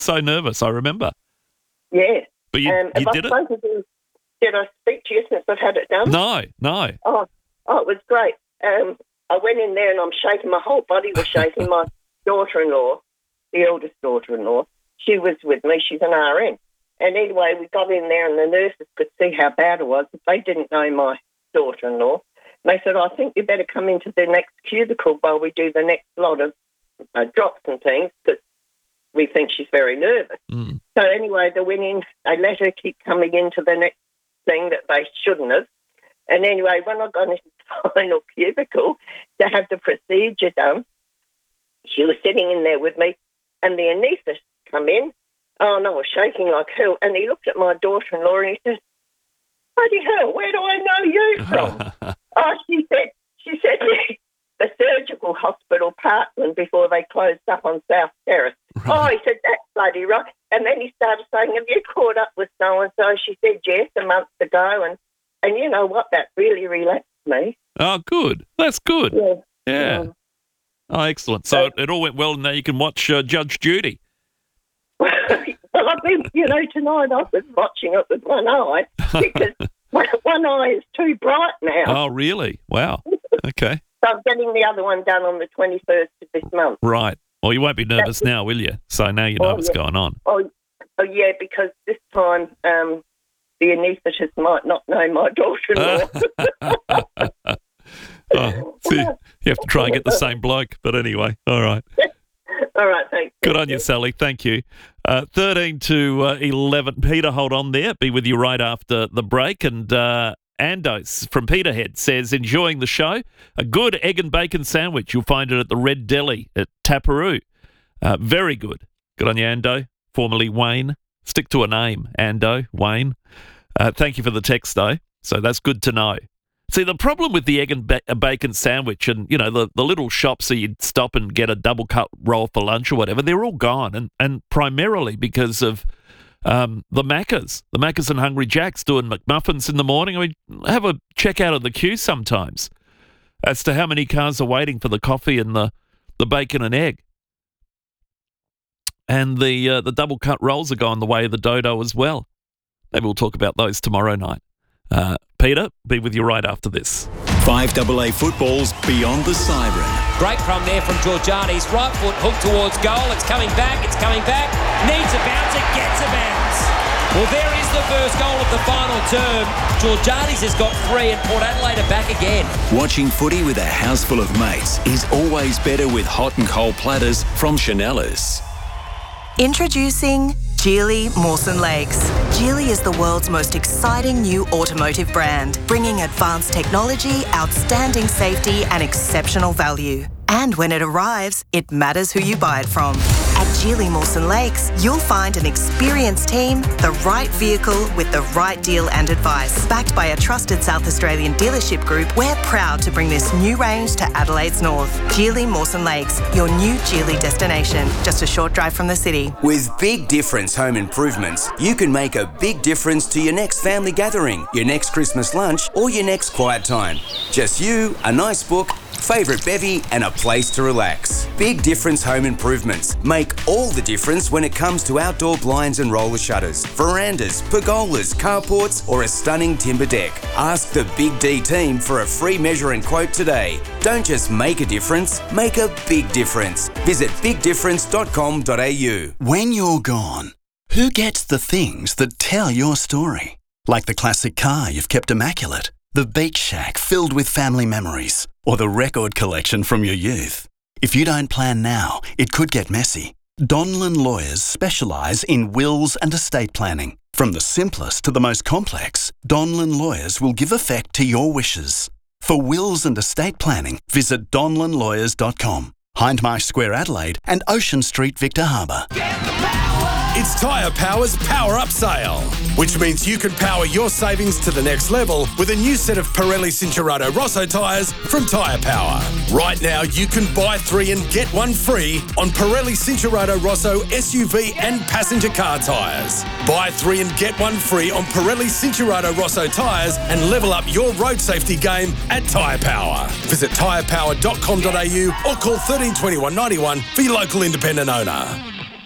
so nervous, I remember. Yeah. But you did it? Did I speak to you since I've had it done? No. Oh, it was great. I went in there and I'm shaking. My whole body was shaking. My daughter-in-law, the eldest daughter-in-law, she was with me. She's an RN. And anyway, we got in there and the nurses could see how bad it was. They didn't know my daughter-in-law. And they said, I think you better come into the next cubicle while we do the next lot of drops and things, because we think she's very nervous. So anyway, they went in. They let her keep coming into the next thing that they shouldn't have. And anyway, when I got into the final cubicle to have the procedure done, she was sitting in there with me, and the anaesthetist come in. Oh, no, I was shaking like hell. And he looked at my daughter-in-law and he said, bloody hell, where do I know you from? She said the surgical hospital, Parkland, before they closed up on South Terrace. Right. Oh, he said, that's bloody right. And then he started saying, have you caught up with so-and-so? She said, yes, a month ago. And you know what? That really relaxed me. Oh, good. That's good. Yeah. Oh, excellent. So it all went well, and now you can watch Judge Judy. Well, I've been, tonight I was watching it with one eye because one eye is too bright now. Oh, really? Wow. Okay. So I'm getting the other one done on the 21st of this month. Right. Well, you won't be nervous now, will you? So now you know what's going on. Oh, yeah, because this time the anaesthetist might not know my daughter-in-law. So you have to try and get the same bloke. But anyway, all right. All right, thanks. Good on you, Sally. Thank you. 13 to 11. Peter, hold on there. Be with you right after the break. And Andos from Peterhead says, enjoying the show. A good egg and bacon sandwich. You'll find it at the Red Deli at Taparoo. Very good. Good on you, Ando. Formerly Wayne. Stick to a name, Ando, Wayne. Thank you for the text, though. So that's good to know. See, the problem with the egg and bacon sandwich and, the little shops that you'd stop and get a double cut roll for lunch or whatever, they're all gone. And primarily because of the Maccas. The Maccas and Hungry Jack's doing McMuffins in the morning. I mean, have a check out of the queue sometimes as to how many cars are waiting for the coffee and the bacon and egg. And the double cut rolls are going the way of the dodo as well. Maybe we'll talk about those tomorrow night. Peter, be with you right after this. 5AA football's Beyond the Siren. Great crumb there from Georgiades. Right foot hooked towards goal. It's coming back. Needs a bounce. It gets a bounce. Well, there is the first goal of the final term. Georgiades has got 3 and Port Adelaide are back again. Watching footy with a house full of mates is always better with hot and cold platters from Chanellas. Introducing Geely Mawson Lakes. Geely is the world's most exciting new automotive brand, bringing advanced technology, outstanding safety and exceptional value. And when it arrives, it matters who you buy it from. At Geely Mawson Lakes, you'll find an experienced team, the right vehicle with the right deal and advice. Backed by a trusted South Australian dealership group, we're proud to bring this new range to Adelaide's north. Geely Mawson Lakes, your new Geely destination, just a short drive from the city. With Big Difference Home Improvements, you can make a big difference to your next family gathering, your next Christmas lunch, or your next quiet time. Just you, a nice book, favourite bevy and a place to relax. Big Difference Home Improvements make all the difference when it comes to outdoor blinds and roller shutters, verandas, pergolas, carports or a stunning timber deck. Ask the Big D team for a free measure and quote today. Don't just make a difference, make a big difference. Visit bigdifference.com.au. When you're gone, who gets the things that tell your story? Like the classic car you've kept immaculate, the beach shack filled with family memories, or the record collection from your youth. If you don't plan now, it could get messy. Donlan Lawyers specialise in wills and estate planning. From the simplest to the most complex, Donlan Lawyers will give effect to your wishes. For wills and estate planning, visit donlanlawyers.com. Hindmarsh Square, Adelaide and Ocean Street, Victor Harbour. It's Tyre Power's Power Up Sale, which means you can power your savings to the next level with a new set of Pirelli Cinturato Rosso tyres from Tyre Power. Right now, you can buy 3 and get 1 free on Pirelli Cinturato Rosso SUV and passenger car tyres. Buy 3 and get 1 free on Pirelli Cinturato Rosso tyres and level up your road safety game at Tyre Power. Visit tyrepower.com.au or call 13 21 91 for your local independent owner.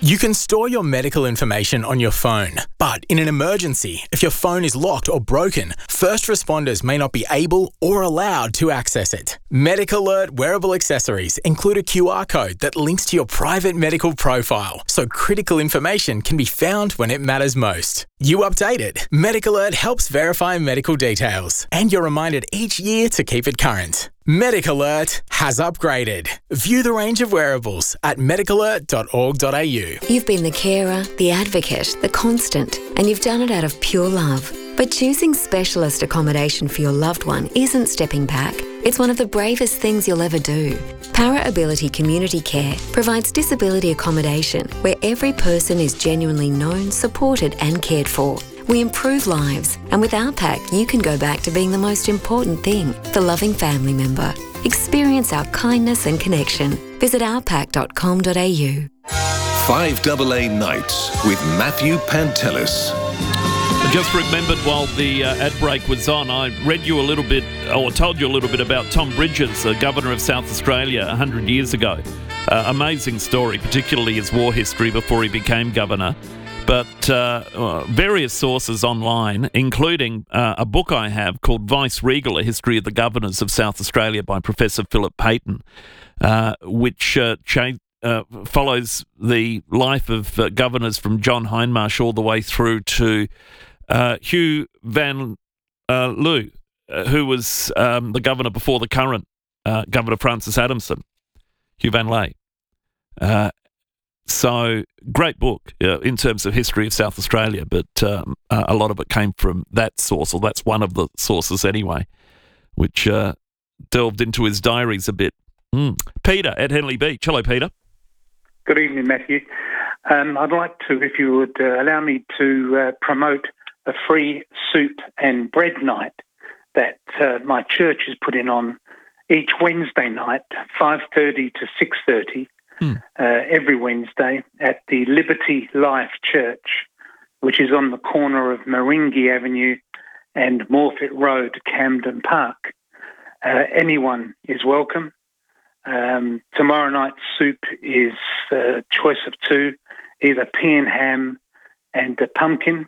You can store your medical information on your phone, but in an emergency, if your phone is locked or broken, first responders may not be able or allowed to access it. Medic Alert wearable accessories include a QR code that links to your private medical profile, so critical information can be found when it matters most. You update it. Medic Alert helps verify medical details, and you're reminded each year to keep it current. Medic Alert has upgraded. View the range of wearables at medicalert.org.au. You've been the carer, the advocate, the constant, and you've done it out of pure love. But choosing specialist accommodation for your loved one isn't stepping back. It's one of the bravest things you'll ever do. Para Ability Community Care provides disability accommodation where every person is genuinely known, supported and cared for. We improve lives, and with our pack, you can go back to being the most important thing, the loving family member. Experience our kindness and connection. Visit ourpack.com.au. 5AA Nights with Matthew Pantelis. I just remembered while the ad break was on, I read you a little bit, or told you a little bit about Tom Bridges, the Governor of South Australia 100 years ago. Amazing story, particularly his war history before he became Governor. But various sources online, including a book I have called Vice Regal, A History of the Governors of South Australia by Professor Philip Payton, which follows the life of governors from John Hindmarsh all the way through to Hugh Van Loo, who was the governor before the current Governor Francis Adamson, Hugh Van Lay. So, great book in terms of history of South Australia, but a lot of it came from that source, or that's one of the sources anyway, which delved into his diaries a bit. Peter at Henley Beach. Hello, Peter. Good evening, Matthew. I'd like to, if you would allow me to promote a free soup and bread night that my church is putting on each Wednesday night, 5:30 to 6:30. Every Wednesday at the Liberty Life Church, which is on the corner of Maringi Avenue and Morfitt Road, Camden Park. Anyone is welcome. Tomorrow night's soup is a choice of two, either pea and ham and pumpkin,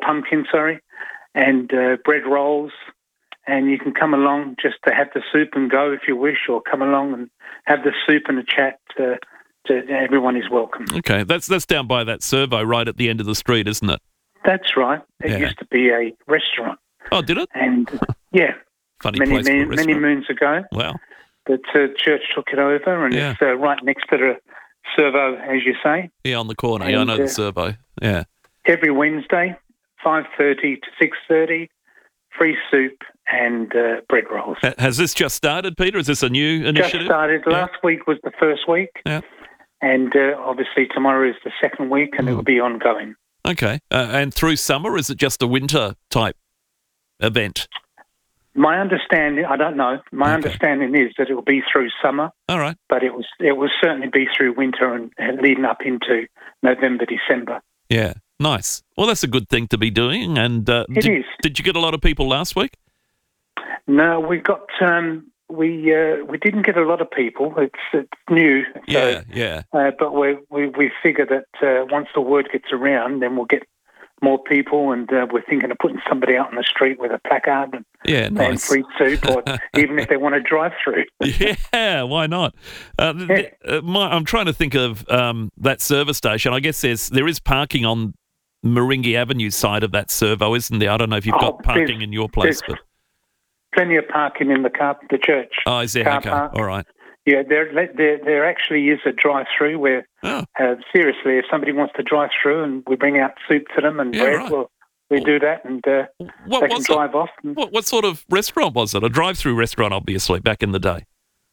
and bread rolls. And you can come along just to have the soup and go if you wish, or come along and have the soup and a chat. Everyone is welcome. Okay, that's down by that servo right at the end of the street, isn't it? That's right. It used to be a restaurant. Oh, did it? And yeah, Funny many place for a restaurant. moons ago. Wow. The church took it over, and it's right next to the servo, as you say. Yeah, on the corner. I know the servo. Yeah. Every Wednesday, 5:30 to 6:30, free soup and bread rolls. Has this just started, Peter? Is this a new initiative? Just started. Last week was the first week. Yeah. And obviously tomorrow is the second week, and it will be ongoing. Okay. And through summer, is it just a winter type event? My understanding, I don't know. My understanding is that it will be through summer. All right. But it will certainly be through winter and leading up into November, December. Yeah. Nice. Well, that's a good thing to be doing. And it is. Did you get a lot of people last week? No, we got we didn't get a lot of people. It's new. Yeah, so, but we figure that once the word gets around, then we'll get more people, and we're thinking of putting somebody out on the street with a placard and free soup, or even if they want to drive through. Yeah, why not? I'm trying to think of that service station. I guess there is parking on Maringi Avenue side of that servo, isn't there? I don't know if you've got parking in your place, but plenty of parking in the church. Oh, is there? Okay, park. All right. Yeah, there actually is a drive-through where, seriously, if somebody wants to drive through and we bring out soup to them and bread, well, we do that, and they can drive off. What sort of restaurant was it? A drive-through restaurant, obviously, back in the day?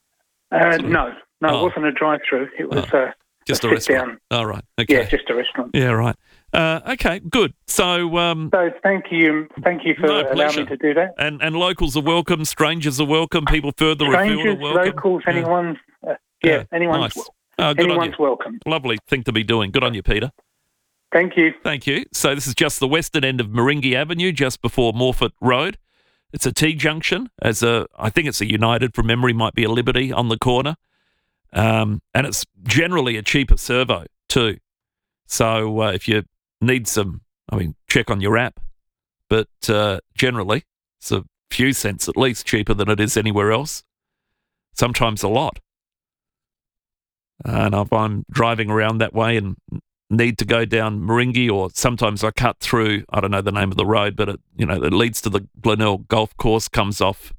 No, it wasn't a drive-through. It was just a restaurant. All right. Okay. Yeah, just a restaurant. Yeah, right. Okay, good. So thank you for allowing me to do that. And locals are welcome, strangers are welcome, people further afield are welcome. Locals, anyone's anyone's nice. Welcome. Lovely thing to be doing. Good on you, Peter. Thank you. Thank you. So this is just the western end of Maringi Avenue, just before Morfitt Road. It's a T-junction. I think it's a United, from memory, might be a Liberty on the corner. And it's generally a cheaper servo too. So if you need some, check on your app. But generally, it's a few cents at least cheaper than it is anywhere else. Sometimes a lot. And if I'm driving around that way and need to go down Moringi, or sometimes I cut through, I don't know the name of the road, but it leads to the Glenelg Golf Course, comes off,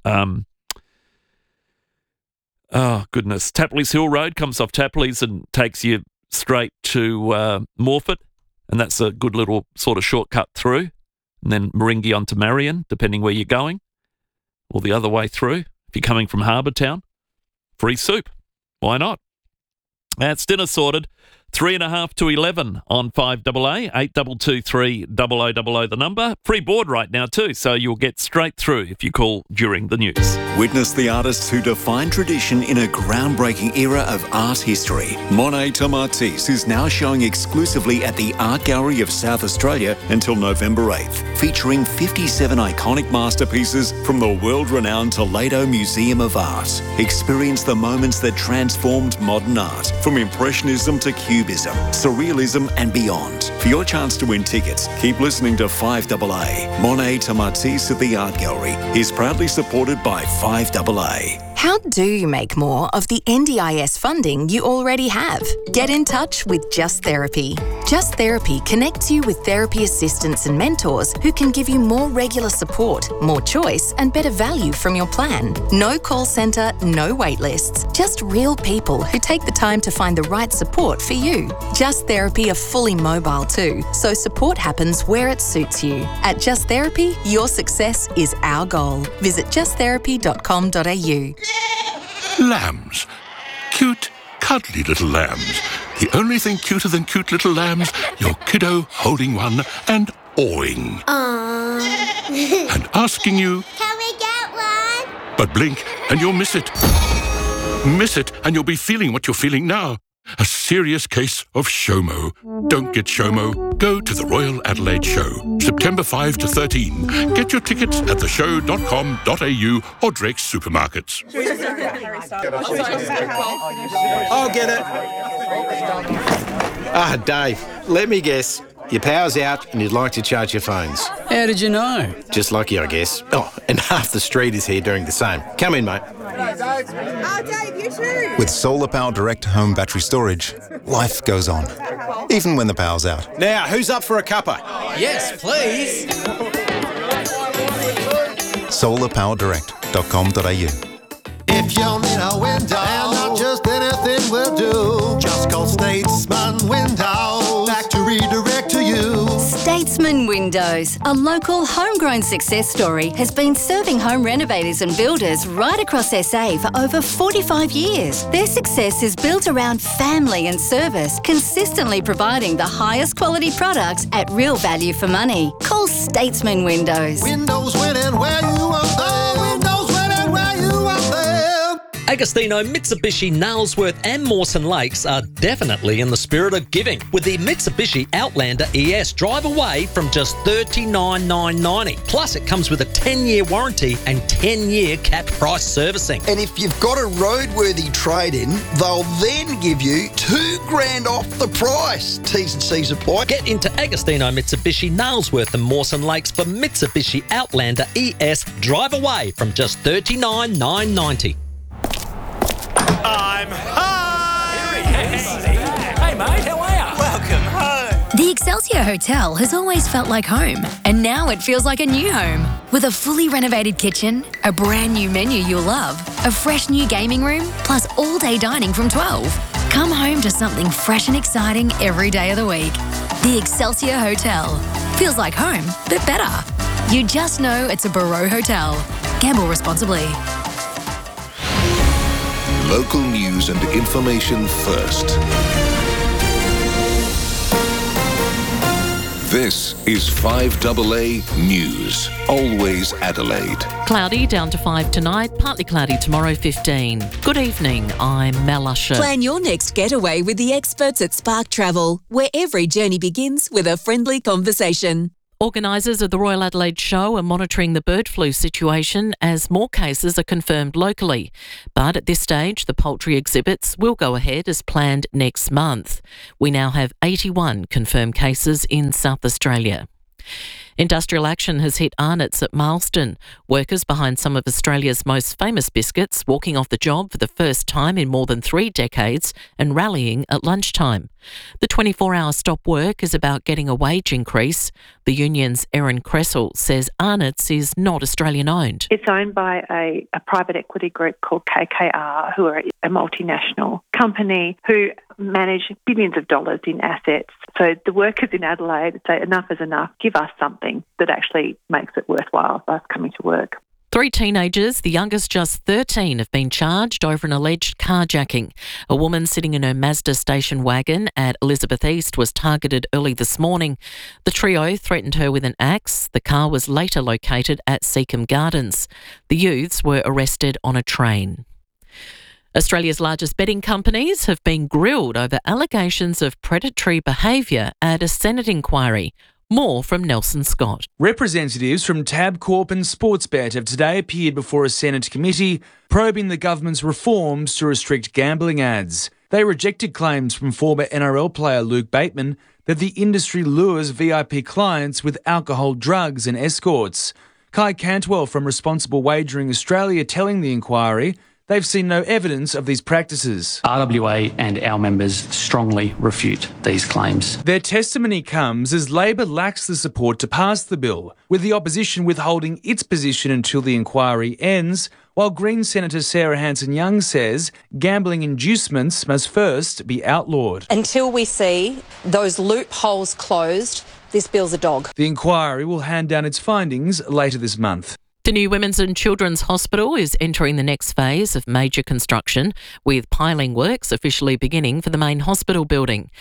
Tapley's Hill Road, comes off Tapley's and takes you straight to Morford, and that's a good little sort of shortcut through, and then Moringi onto Marion, depending where you're going, or the other way through. If you're coming from Harbour Town, free soup. Why not? That's dinner sorted. 3.5 to 11 on 5AA, 8223 0000 the number. Free board right now too, so you'll get straight through if you call during the news. Witness the artists who define tradition in a groundbreaking era of art history. Monet Tomatis is now showing exclusively at the Art Gallery of South Australia until November 8th, featuring 57 iconic masterpieces from the world-renowned Toledo Museum of Art. Experience the moments that transformed modern art, from Impressionism to Cubism, Surrealism and beyond. For your chance to win tickets, keep listening to 5AA. Monet Tomatis at the Art Gallery is proudly supported by 5AA. How do you make more of the NDIS funding you already have? Get in touch with Just Therapy. Just Therapy connects you with therapy assistants and mentors who can give you more regular support, more choice, and better value from your plan. No call centre, no wait lists. Just real people who take the time to find the right support for you. Just Therapy are fully mobile too, so support happens where it suits you. At Just Therapy, your success is our goal. Visit justtherapy.com.au. Lambs. Cute, cuddly little lambs. The only thing cuter than cute little lambs, your kiddo holding one and awing. Aww. And asking you, can we get one? But blink and you'll miss it. Miss it and you'll be feeling what you're feeling now. A serious case of SHOMO. Don't get SHOMO. Go to the Royal Adelaide Show, September 5 to 13. Get your tickets at theshow.com.au or Drake's supermarkets. I'll get it. Dave, let me guess. Your power's out and you'd like to charge your phones. How did you know? Just lucky, I guess. Oh, and half the street is here doing the same. Come in, mate. Oh, Dave, you too. With Solar Power Direct Home Battery Storage, life goes on, even when the power's out. Now, who's up for a cuppa? Yes, please. solarpowerdirect.com.au. If you need a window, and not just anything will do, just call Statesman Windows. Factory direct to you. Statesman Windows, a local homegrown success story, has been serving home renovators and builders right across SA for over 45 years. Their success is built around family and service, consistently providing the highest quality products at real value for money. Call Statesman Windows. Windows winning where you want them. Windows winning where you want them. Agostino, Mitsubishi, Nailsworth and Mawson Lakes are definitely in the spirit of giving, with the Mitsubishi Outlander ES drive away from just $39,990. Plus, it comes with a 10-year warranty and 10-year capped price servicing. And if you've got a roadworthy trade-in, they'll then give you $2,000 off the price. T's and C's apply. Get into Agostino, Mitsubishi, Nailsworth and Mawson Lakes for Mitsubishi Outlander ES drive away from just $39,990. I'm home! Hey mate, how are you? Welcome home! The Excelsior Hotel has always felt like home, and now it feels like a new home. With a fully renovated kitchen, a brand new menu you'll love, a fresh new gaming room, plus all-day dining from 12. Come home to something fresh and exciting every day of the week. The Excelsior Hotel. Feels like home, but better. You just know it's a Barreau Hotel. Gamble responsibly. Local news and information first. This is 5AA News. Always Adelaide. Cloudy down to 5 tonight, partly cloudy tomorrow 15. Good evening, I'm Mel Usher. Plan your next getaway with the experts at Spark Travel, where every journey begins with a friendly conversation. Organisers of the Royal Adelaide Show are monitoring the bird flu situation as more cases are confirmed locally. But at this stage, the poultry exhibits will go ahead as planned next month. We now have 81 confirmed cases in South Australia. Industrial action has hit Arnott's at Marsden. Workers behind some of Australia's most famous biscuits walking off the job for the first time in more than 3 decades and rallying at lunchtime. The 24-hour stop work is about getting a wage increase. The union's Erin Cressel says Arnott's is not Australian-owned. It's owned by a private equity group called KKR, who are a multinational company who manage billions of dollars in assets. So the workers in Adelaide say enough is enough. Give us something that actually makes it worthwhile for us coming to work. 3 teenagers, the youngest just 13, have been charged over an alleged carjacking. A woman sitting in her Mazda station wagon at Elizabeth East was targeted early this morning. The trio threatened her with an axe. The car was later located at Seacombe Gardens. The youths were arrested on a train. Australia's largest betting companies have been grilled over allegations of predatory behaviour at a Senate inquiry. More from Nelson Scott. Representatives from Tabcorp and Sportsbet have today appeared before a Senate committee probing the government's reforms to restrict gambling ads. They rejected claims from former NRL player Luke Bateman that the industry lures VIP clients with alcohol, drugs and escorts. Kai Cantwell from Responsible Wagering Australia telling the inquiry they've seen no evidence of these practices. RWA and our members strongly refute these claims. Their testimony comes as Labor lacks the support to pass the bill, with the opposition withholding its position until the inquiry ends, while Green Senator Sarah Hanson-Young says gambling inducements must first be outlawed. Until we see those loopholes closed, this bill's a dog. The inquiry will hand down its findings later this month. The new Women's and Children's Hospital is entering the next phase of major construction, with piling works officially beginning for the main hospital building.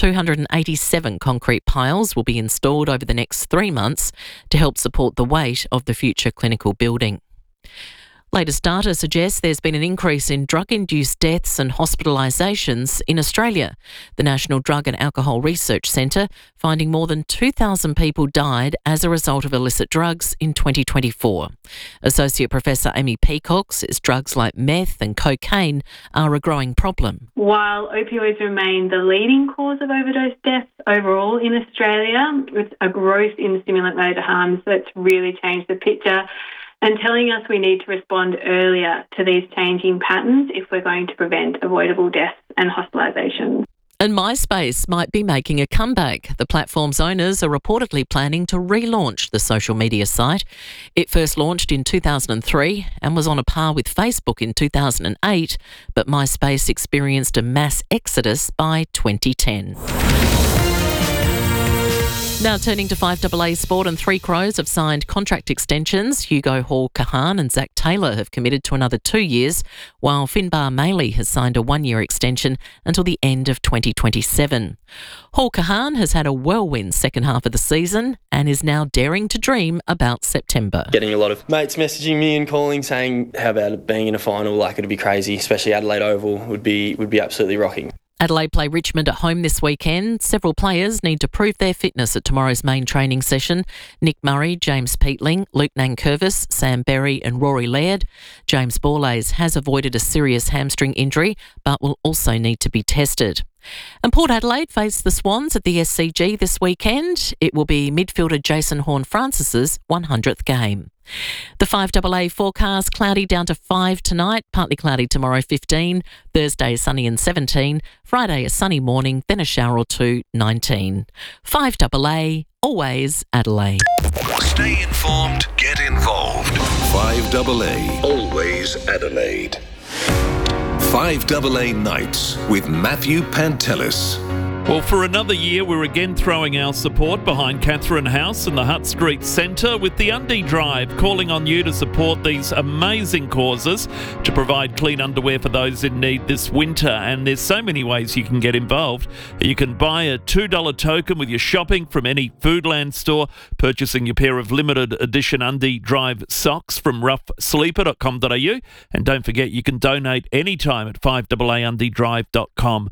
287 concrete piles will be installed over the next 3 months to help support the weight of the future clinical building. Latest data suggests there's been an increase in drug-induced deaths and hospitalisations in Australia. The National Drug and Alcohol Research Centre finding more than 2,000 people died as a result of illicit drugs in 2024. Associate Professor Amy Peacock says drugs like meth and cocaine are a growing problem. While opioids remain the leading cause of overdose deaths overall in Australia, it's a growth in stimulant-related harms that's really changed the picture, and telling us we need to respond earlier to these changing patterns if we're going to prevent avoidable deaths and hospitalisations. And MySpace might be making a comeback. The platform's owners are reportedly planning to relaunch the social media site. It first launched in 2003 and was on a par with Facebook in 2008, but MySpace experienced a mass exodus by 2010. Now turning to 5AA Sport, and 3 Crows have signed contract extensions. Hugo Hall-Kahan and Zach Taylor have committed to another 2 years, while Finbar Maley has signed a 1-year extension until the end of 2027. Hall-Kahan has had a whirlwind second half of the season and is now daring to dream about September. Getting a lot of mates messaging me and calling saying, how about it being in a final? Like, it'd be crazy, especially Adelaide Oval would be absolutely rocking. Adelaide play Richmond at home this weekend. Several players need to prove their fitness at tomorrow's main training session. Nick Murray, James Peatling, Luke Nankervis, Sam Berry and Rory Laird. James Borlase has avoided a serious hamstring injury but will also need to be tested. And Port Adelaide face the Swans at the SCG this weekend. It will be midfielder Jason Horne-Francis's 100th game. The 5AA forecast: cloudy down to 5 tonight, partly cloudy tomorrow 15, Thursday sunny and 17, Friday a sunny morning, then a shower or 2, 19. 5AA, always Adelaide. Stay informed, get involved. 5AA, always Adelaide. 5AA Nights with Matthew Pantelis. Well, for another year, we're again throwing our support behind Catherine House and the Hutt Street Centre with the Undie Drive, calling on you to support these amazing causes to provide clean underwear for those in need this winter. And there's so many ways you can get involved. You can buy a $2 token with your shopping from any Foodland store, purchasing your pair of limited edition Undie Drive socks from roughsleeper.com.au. And don't forget, you can donate anytime at 5AAundiedrive.com.au.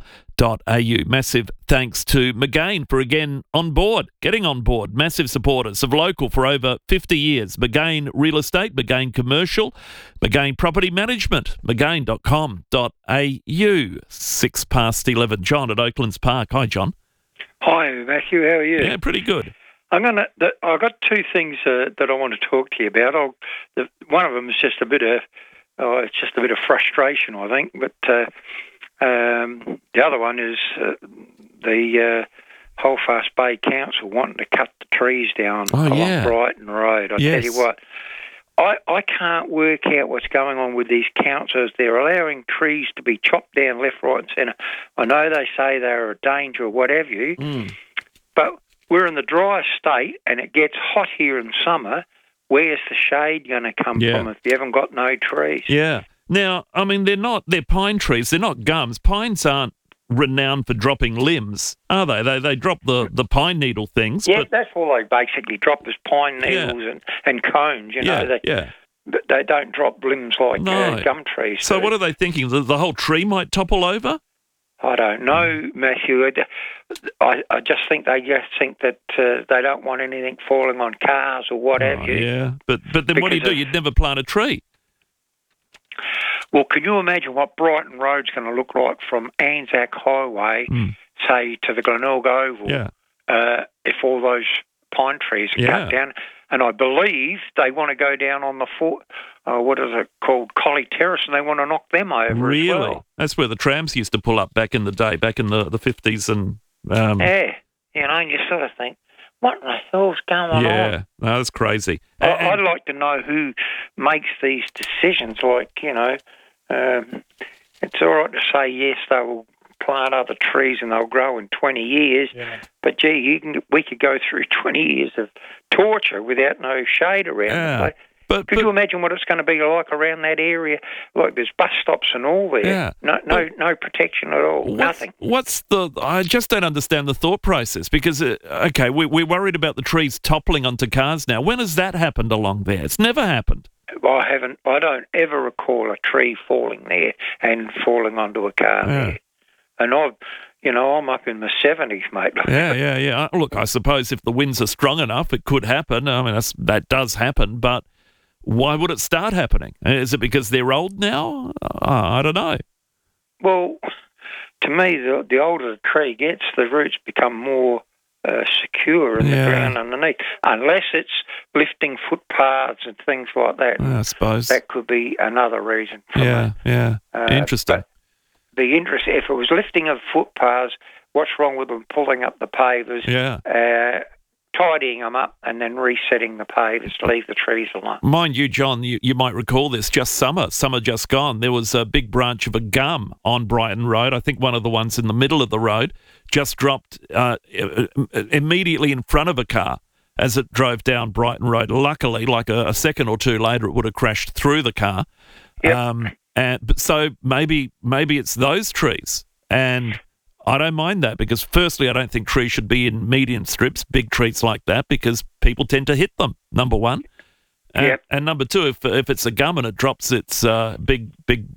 Massive thanks to McGain for getting on board. Massive supporters of Local for over 50 years. McGain Real Estate, McGain Commercial, McGain Property Management, McGain.com.au. 11:06. John at Oaklands Park. Hi, John. Hi, Matthew. How are you? Yeah, pretty good. I've got two things that I want to talk to you about. One of them is just a bit of frustration, I think. But the other one is the Holdfast Bay Council wanting to cut the trees down along Brighton Road. I tell you what, I can't work out what's going on with these councils. They're allowing trees to be chopped down left, right, and centre. I know they say they're a danger or whatever but we're in the driest state, and it gets hot here in summer. Where's the shade going to come from if you haven't got no trees? Yeah. Now, I mean, they're pine trees. They're not gums. Pines aren't renowned for dropping limbs, are they? They drop the pine needle things. Yeah, that's all they basically drop is pine needles and cones, you know. But they don't drop limbs like gum trees. So what are they thinking? The whole tree might topple over? I don't know, Matthew. I just think that they don't want anything falling on cars or what have you. Yeah, but then what do? You'd never plant a tree. Well, can you imagine what Brighton Road's going to look like from Anzac Highway, say, to the Glenelg Oval, if all those pine trees are cut down? And I believe they want to go down on the what is it called, Collie Terrace, and they want to knock them over as well. That's where the trams used to pull up back in the day, back in the 50s. And and you sort of think, what in the hell's going on? Yeah, no, that's crazy. I'd like to know who makes these decisions. Like, it's all right to say, yes, they will plant other trees and they'll grow in 20 years, but, gee, we could go through 20 years of torture without no shade around. Could you imagine what it's going to be like around that area? Like, there's bus stops and all there. No protection at all. Nothing. I just don't understand the thought process because, we're worried about the trees toppling onto cars now. When has that happened along there? It's never happened. I don't ever recall a tree falling there and falling onto a car there. And I'm up in the 70s, mate. Yeah. Look, I suppose if the winds are strong enough, it could happen. I mean, that does happen, but why would it start happening? Is it because they're old now? I don't know. Well, to me, the older the tree gets, the roots become more secure in the ground underneath. Unless it's lifting footpaths and things like that. I suppose. That could be another reason for me. Interesting. The interest, if it was lifting of footpaths, what's wrong with them pulling up the pavers, tidying them up, and then resetting the pavers to leave the trees alone? Mind you, John, you might recall this, summer just gone, there was a big branch of a gum on Brighton Road, I think one of the ones in the middle of the road, just dropped immediately in front of a car as it drove down Brighton Road. Luckily, like a second or two later, it would have crashed through the car. But so maybe it's those trees, and I don't mind that because firstly, I don't think trees should be in median strips, big trees like that, because people tend to hit them. Number one, and number two, if it's a gum and it drops its big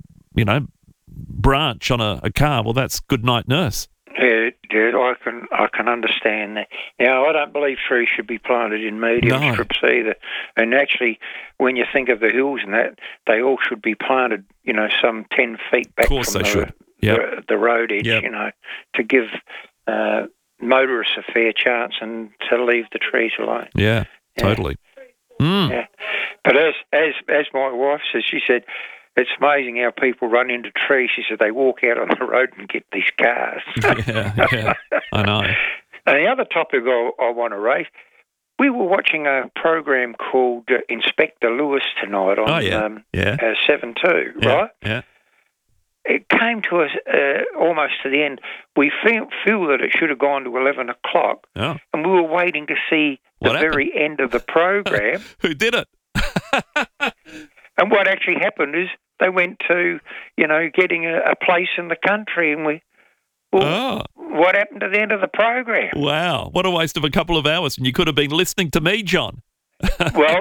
branch on a car, well, that's good night, nurse. Yeah, I can understand that. Now, I don't believe trees should be planted in medium strips either. And actually, when you think of the hills and that, they all should be planted, some 10 feet back from the road edge, to give motorists a fair chance and to leave the trees alone. Yeah, totally. Yeah. But as my wife says, she said, it's amazing how people run into trees. She said they walk out on the road and get these cars. Yeah, I know. And the other topic I want to raise, we were watching a program called Inspector Lewis tonight on 7-2, right? Yeah. It came to us almost to the end. We feel that it should have gone to 11 o'clock, and we were waiting to see the very end of the program. Who did it? And what actually happened is they went to, getting a place in the country, and what happened to the end of the program? Wow, what a waste of a couple of hours, and you could have been listening to me, John. Well,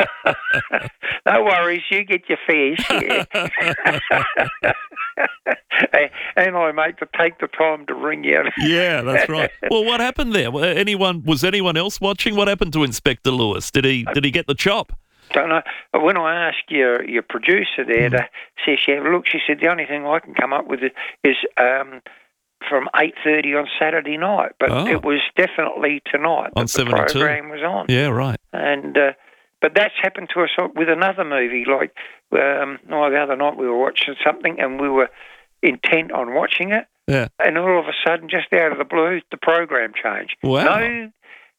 no worries, you get your fair share. and I take the time to ring you. Yeah, that's right. Well, what happened there? Was anyone else watching? What happened to Inspector Lewis? Did he get the chop? Don't know. When I asked your producer there to see, she said the only thing I can come up with is from 8:30 on Saturday night, but it was definitely tonight on that 72. The program was on. Yeah, right. And but that's happened to us with another movie. Like the other night, we were watching something and we were intent on watching it. Yeah. And all of a sudden, just out of the blue, the program changed. Wow.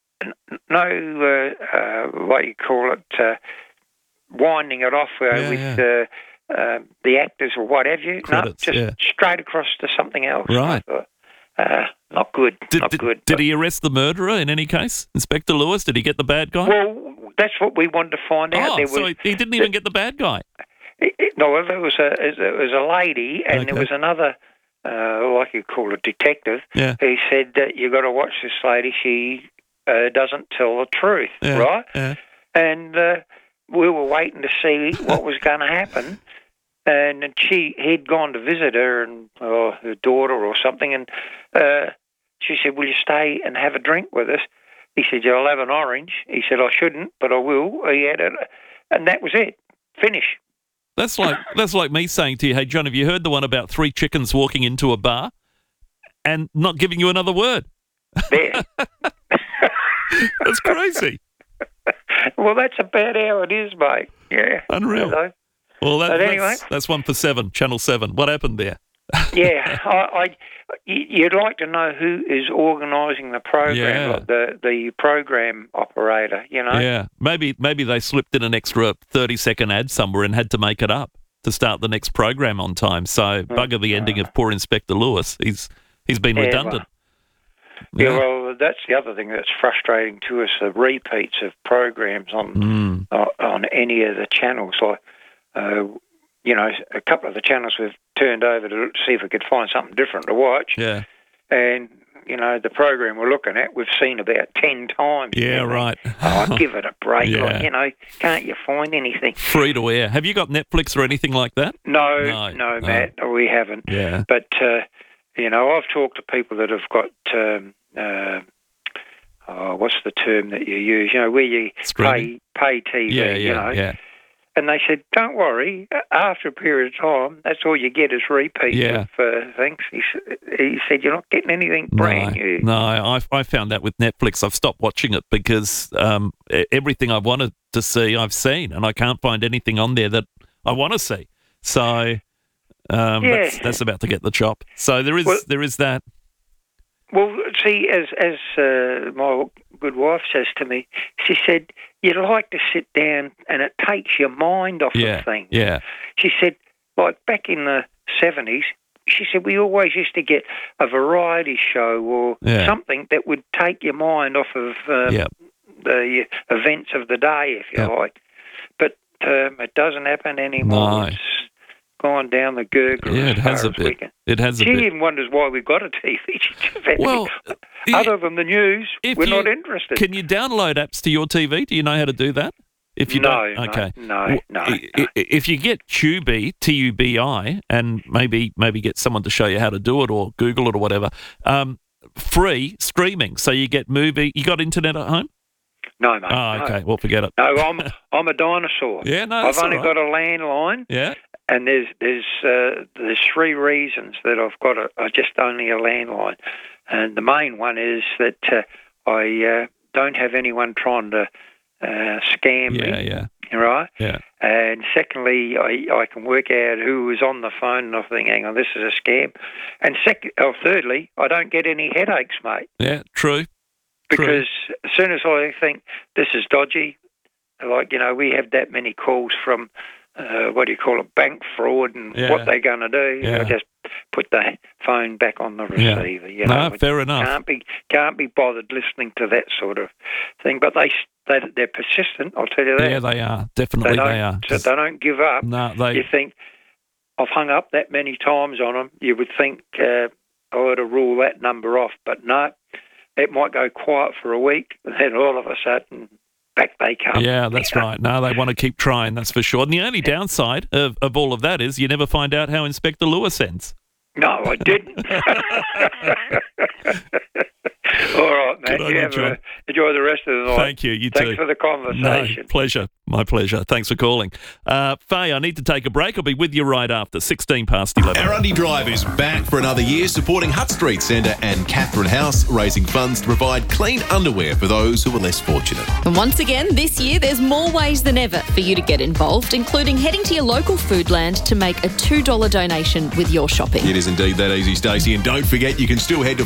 No, what you call it, winding it off with the actors or what have you. Credits, no, just straight across to something else. Right. Not good. Did he arrest the murderer in any case? Inspector Lewis, did he get the bad guy? Well, that's what we wanted to find out. So he didn't even get the bad guy? No, there was a lady and there was another, like you call it, detective. Yeah. He said that you got to watch this lady. She doesn't tell the truth, right? Yeah. And we were waiting to see what was going to happen. And he'd gone to visit her and her daughter or something, and she said, "Will you stay and have a drink with us?" He said, "I'll have an orange." He said, "I shouldn't, but I will." He had it, and that was it. Finish. That's like me saying to you, "Hey, John, have you heard the one about 3 chickens walking into a bar and not giving you another word?" There. That's crazy. Well, that's about how it is, mate. Yeah. Unreal. Hello. Well, anyway, that's one for 7, Channel 7. What happened there? Yeah, you'd like to know who is organising the program, like the program operator, you know? Yeah, maybe they slipped in an extra 30-second ad somewhere and had to make it up to start the next program on time. So bugger the ending of poor Inspector Lewis. He's been redundant. Well, that's the other thing that's frustrating to us: the repeats of programs on any of the channels. Like, a couple of the channels we've turned over to see if we could find something different to watch. Yeah. And, the program we're looking at, we've seen about 10 times. Yeah, right. Give it a break. Yeah. Like, can't you find anything? Free to air. Have you got Netflix or anything like that? No, Matt, we haven't. Yeah. But, I've talked to people that have got, what's the term that you use? Where you pay TV, Yeah. And they said, don't worry, after a period of time, that's all you get is repeats of things. He said, you're not getting anything brand new. No, I found that with Netflix. I've stopped watching it because everything I wanted to see, I've seen, and I can't find anything on there that I want to see. So that's about to get the chop. So there is that. Well, see, as my good wife says to me, she said, you'd like to sit down and it takes your mind off of things. Yeah. She said, like back in the 70s, she said, we always used to get a variety show or something that would take your mind off of the events of the day, if you like. But it doesn't happen anymore. No. It's gone down the gurgle. Yeah, it has a bit. She even wonders why we've got a TV. Well, other than the news, we're not interested. Can you download apps to your TV? Do you know how to do that? If you don't, okay. No. If you get Tubi, Tubi, and maybe get someone to show you how to do it or Google it or whatever, free streaming. So you get movie. You got internet at home? No, mate. Oh, okay. No. Well, forget it. No, I'm a dinosaur. Yeah, no, I've only got a landline. Yeah. And there's 3 reasons that I've got just only a landline, and the main one is that I don't have anyone trying to scam me. Yeah. Right. Yeah. And secondly, I can work out who was on the phone, and I think, hang on, this is a scam. And thirdly, I don't get any headaches, mate. Yeah, true. Because as soon as I think this is dodgy, like we have that many calls from. Bank fraud and what they're going to do. Yeah. Just put the phone back on the receiver. No, fair enough. Can't be bothered listening to that sort of thing. But they're persistent. I'll tell you that. Yeah, they are. Definitely, they are. So they don't give up. No, You think I've hung up that many times on them. You would think I ought to rule that number off, but no. It might go quiet for a week, and then all of a sudden. Back they come. Yeah, that's right. No, they want to keep trying, that's for sure. And the only downside of all of that is you never find out how Inspector Lewis ends. No, I didn't. All right, mate. Enjoy the rest of the night. Thank you. You too. Thanks for the conversation. No, pleasure. My pleasure. Thanks for calling. Faye, I need to take a break. I'll be with you right after 11:16. Our Undy Drive is back for another year, supporting Hutt Street Centre and Catherine House, raising funds to provide clean underwear for those who are less fortunate. And once again, this year, there's more ways than ever for you to get involved, including heading to your local Foodland to make a $2 donation with your shopping. It is indeed that easy, Stacey. And don't forget, you can still head to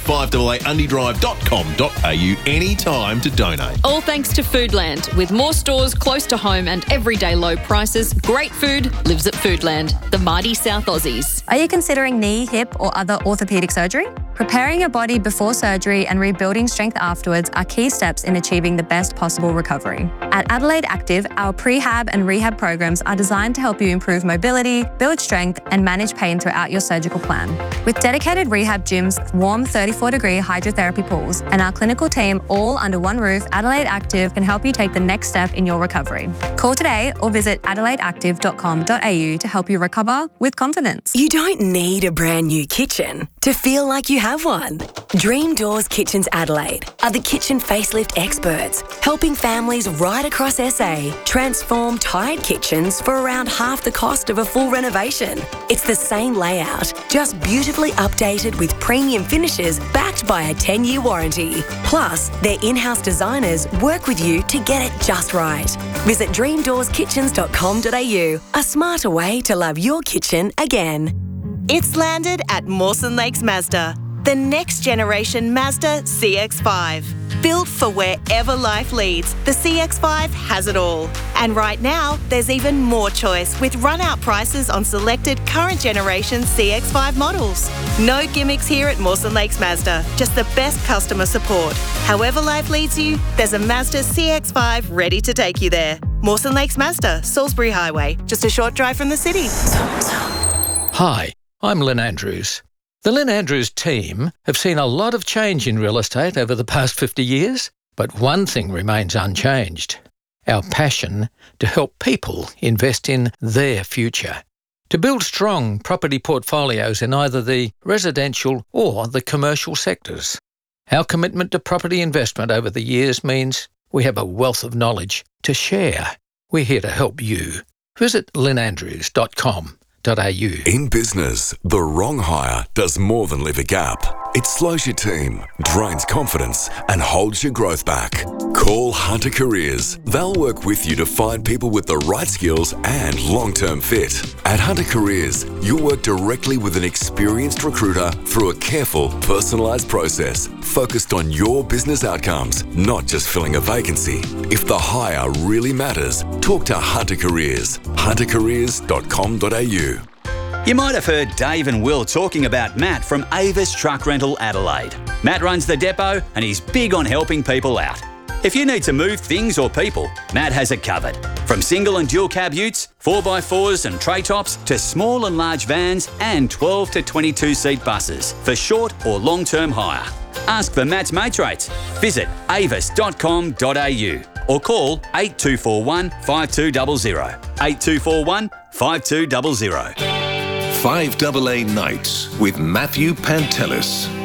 588undydrive.com.au anytime to donate. All thanks to Foodland. With more stores close to home and everyday low prices, great food lives at Foodland, the mighty South Aussies. Are you considering knee, hip or other orthopaedic surgery? Preparing your body before surgery and rebuilding strength afterwards are key steps in achieving the best possible recovery. At Adelaide Active, our prehab and rehab programs are designed to help you improve mobility, build strength and manage pain throughout your surgical plan. With dedicated rehab gyms, warm 34-degree hydrotherapy pools and our clinical team all under one roof, Adelaide Active can help you take the next step in your recovery. Call today or visit adelaideactive.com.au to help you recover with confidence. You don't need a brand new kitchen to feel like you have one. Dream Doors Kitchens Adelaide are the kitchen facelift experts, helping families right across SA transform tired kitchens for around half the cost of a full renovation. It's the same layout, just beautifully updated with premium finishes backed by a 10-year warranty. Plus, their in-house designers work with you to get it just right. Visit dreamdoorskitchens.com.au, a smarter way to love your kitchen again. It's landed at Mawson Lakes Mazda, the next generation Mazda CX-5. Built for wherever life leads, the CX-5 has it all. And right now, there's even more choice with run-out prices on selected current generation CX-5 models. No gimmicks here at Mawson Lakes Mazda, just the best customer support. However life leads you, there's a Mazda CX-5 ready to take you there. Mawson Lakes Mazda, Salisbury Highway, just a short drive from the city. Hi, I'm Lynn Andrews. The Lynn Andrews team have seen a lot of change in real estate over the past 50 years, but one thing remains unchanged: our passion to help people invest in their future, to build strong property portfolios in either the residential or the commercial sectors. Our commitment to property investment over the years means we have a wealth of knowledge to share. We're here to help you. Visit lynnandrews.com.au. In business, the wrong hire does more than leave a gap. It slows your team, drains confidence, and holds your growth back. Call Hunter Careers. They'll work with you to find people with the right skills and long-term fit. At Hunter Careers, you'll work directly with an experienced recruiter through a careful, personalised process focused on your business outcomes, not just filling a vacancy. If the hire really matters, talk to Hunter Careers. huntercareers.com.au. You might have heard Dave and Will talking about Matt from Avis Truck Rental Adelaide. Matt runs the depot and he's big on helping people out. If you need to move things or people, Matt has it covered. From single and dual cab utes, 4x4s and tray tops, to small and large vans and 12 to 22 seat buses for short or long-term hire. Ask for Matt's mates rates. Visit avis.com.au or call 8241 5200. 8241 5200. 5AA Nights with Matthew Pantelis.